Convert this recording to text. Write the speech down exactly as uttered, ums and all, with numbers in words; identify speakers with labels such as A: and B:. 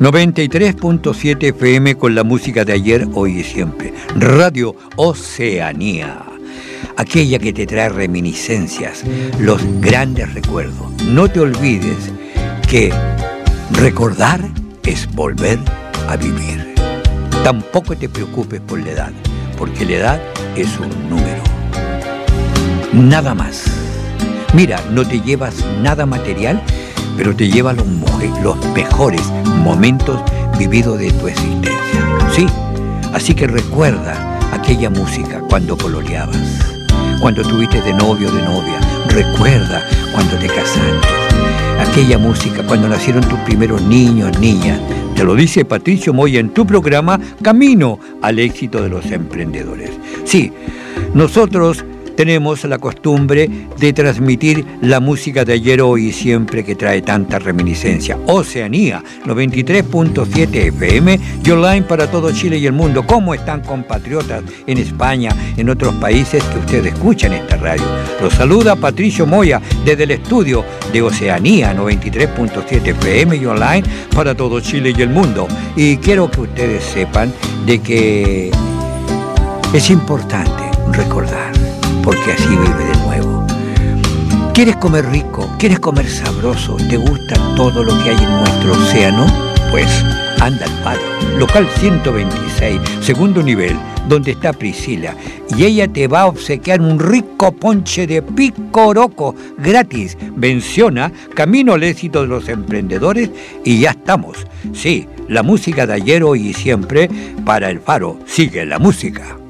A: noventa y tres punto siete F M con la música de ayer, hoy y siempre. Radio Oceanía, aquella que te trae reminiscencias, los grandes recuerdos. No te olvides que recordar es volver a vivir. Tampoco te preocupes por la edad, porque la edad es un número. Nada más. Mira, no te llevas nada material, pero te lleva los, los mejores momentos vividos de tu existencia. Sí, así que recuerda aquella música cuando coloreabas, cuando estuviste de novio o de novia. Recuerda cuando te casaste, aquella música cuando nacieron tus primeros niños, niñas. Te lo dice Patricio Moya en tu programa Camino al éxito de los emprendedores. Sí, nosotros tenemos la costumbre de transmitir la música de ayer, hoy y siempre, que trae tanta reminiscencia. Oceanía, noventa y tres punto siete F M y online para todo Chile y el mundo. ¿Cómo están, compatriotas en España, en otros países que ustedes escuchan esta radio? Los saluda Patricio Moya desde el estudio de Oceanía, noventa y tres punto siete F M y online para todo Chile y el mundo. Y quiero que ustedes sepan de que es importante recordar, porque así vive de nuevo. ¿Quieres comer rico? ¿Quieres comer sabroso? ¿Te gusta todo lo que hay en nuestro océano? Pues anda al Faro, local ciento veintiséis, segundo nivel, donde está Priscila, y ella te va a obsequiar un rico ponche de picoroco gratis. Menciona Camino al éxito de los emprendedores y ya estamos. Sí, la música de ayer, hoy y siempre para el Faro. Sigue la música.